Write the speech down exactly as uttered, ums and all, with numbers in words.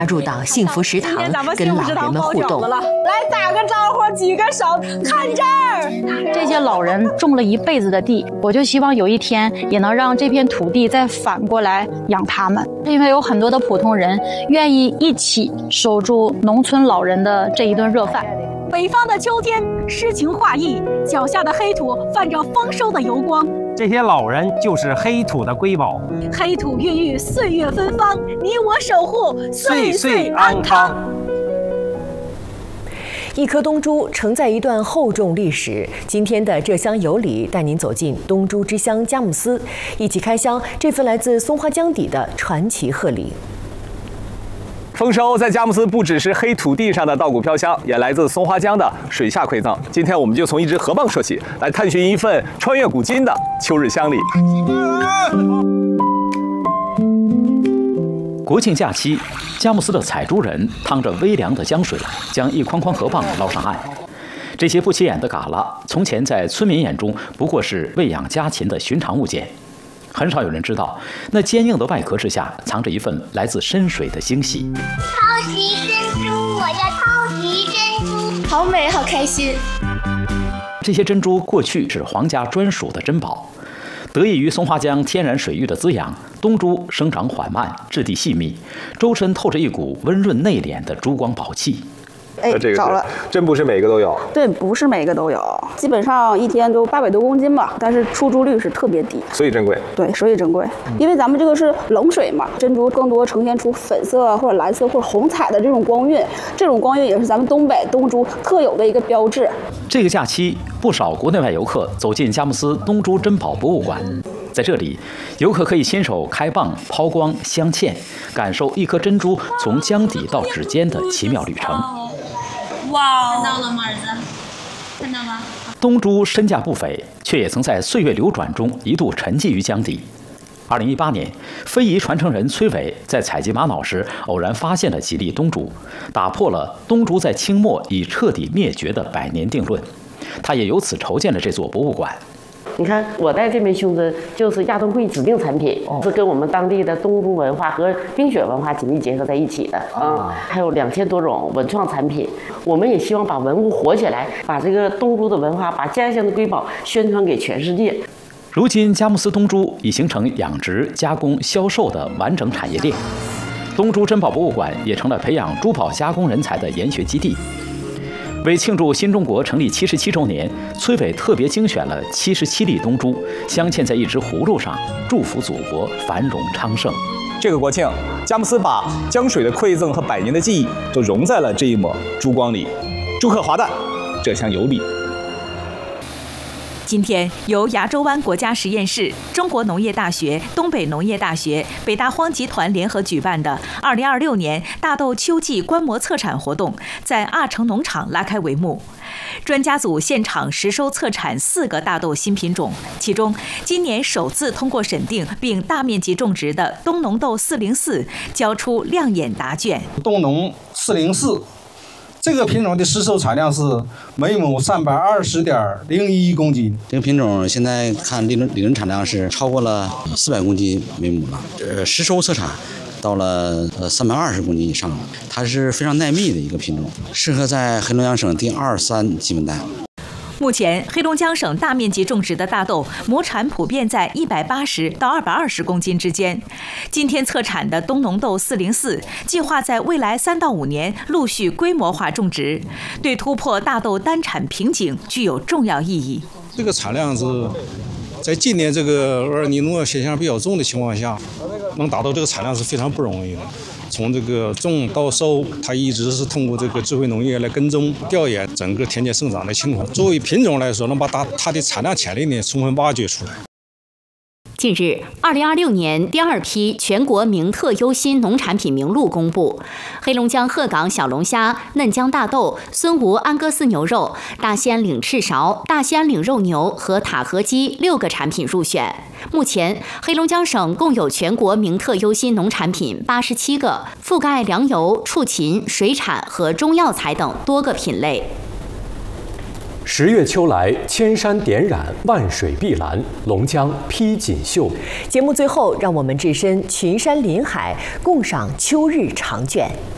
加入到幸福食堂，跟老人们互动。 来打个招呼，举个手，看这儿。 这些老人种了一辈子的地，我就希望有一天也能让这片土地再反过来养他们，因为有很多的普通人愿意一起守住农村老人的这一顿热饭。 北方的秋天诗情画意，脚下的黑土泛着丰收的油光。 这些老人就是黑土的瑰宝， 黑土孕育岁月芬芳，你我守护岁岁安康。 一颗东珠承载一段厚重历史。今天的这乡有礼带您走进东珠之乡佳木斯，一起开箱这份来自松花江底的传奇贺礼。 丰收在佳木斯不只是黑土地上的稻谷飘香，也来自松花江的水下馈赠。今天我们就从一只河蚌说起，来探寻一份穿越古今的秋日乡里。 国庆假期，佳木斯的采珠人趟着微凉的江水，将一筐筐河蚌捞上岸。这些不起眼的蛤蜊，从前在村民眼中不过是喂养家禽的寻常物件。很少有人知道，那坚硬的外壳之下藏着一份来自深水的惊喜。 超级珍珠，我叫超级珍珠，好美，好开心。 这些珍珠过去是皇家专属的珍宝，得益于松花江天然水域的滋养，东珠生长缓慢，质地细密，周身透着一股温润内敛的珠光宝气。 哎， 这个找了， 真不是每个都有。 对，不是每个都有，基本上一天都八百多公斤吧，但是出珠率是特别低， 所以珍贵。 对，所以珍贵，因为咱们这个是冷水嘛，珍珠更多呈现出粉色或者蓝色或者红彩的这种光晕，这种光晕也是咱们东北东珠特有的一个标志。 这个假期，不少国内外游客走进佳木斯东珠珍宝博物馆。在这里，游客可以亲手开蚌、抛光、镶嵌，感受一颗珍珠从江底到指尖的奇妙旅程。 哇，看到了吗，儿子？看到吗？ 东珠身价不菲，却也曾在岁月流转中一度沉寂于江底。二零一八年，非遗传承人崔伟在采集玛瑙时偶然发现了几粒东珠，打破了东珠在清末已彻底灭绝的百年定论。他也由此筹建了这座博物馆。 你看，我戴这枚胸针就是亚东会指定产品，是跟我们当地的东珠文化和冰雪文化紧密结合在一起的啊。还有两千多种文创产品，我们也希望把文物活起来，把这个东珠的文化，把家乡的瑰宝宣传给全世界。 如今，佳木斯东珠已形成养殖、加工、销售的完整产业链，东珠珍宝博物馆也成了培养珠宝加工人才的研学基地。为庆祝新中国成立七十七周年，崔伟特别精选了七十七粒东珠，镶嵌在一只葫芦上，祝福祖国繁荣昌盛。 这个国庆，佳木斯把江水的馈赠和百年的记忆都融在了这一抹珠光里。祝贺华诞，这乡有礼。 今天，由牙洲湾国家实验室、中国农业大学、东北农业大学、北大荒集团联合举办的二零二六年大豆秋季观摩测产活动，在阿城农场拉开帷幕。专家组现场实收测产四个大豆新品种，其中今年首次通过审定并大面积种植的东农豆四零四交出亮眼答卷。 东农四零四。这个品种的实收产量是每亩三百二十点零一公斤。 这个品种现在看理论理论产量是超过了四百公斤每亩了，呃，实收测产到了呃三百二十公斤以上。它是非常耐密的一个品种，适合在黑龙江省第二三基本带。 目前，黑龙江省大面积种植的大豆亩产普遍在一百八十到二百二十公斤之间。今天测产的东农豆四零四，计划在未来三到五年陆续规模化种植，对突破大豆单产瓶颈具有重要意义。 这个产量是在今年这个厄尔尼诺现象比较重的情况下，能达到这个产量是非常不容易的。从这个种到收，它一直是通过这个智慧农业来跟踪调研整个田间生长的情况。作为品种来说，能把它它的产量潜力呢充分挖掘出来。 近日，二零二六年第二批全国名特优新农产品名录公布，黑龙江鹤岗小龙虾、嫩江大豆、孙吴安格斯牛肉、大兴安岭赤芍、大兴安岭肉牛和塔河鸡六个产品入选。目前，黑龙江省共有全国名特优新农产品八十七个，覆盖粮油、畜禽、水产和中药材等多个品类。 十月秋来，千山点染，万水碧蓝，龙江披锦绣。 节目最后，让我们置身群山林海，共赏秋日长卷。